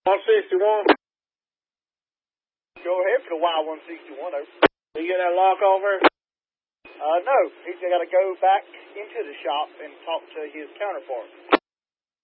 161. Go ahead for the Y161, over. You get that lock over? No, he's got to go back into the shop and talk to his counterpart.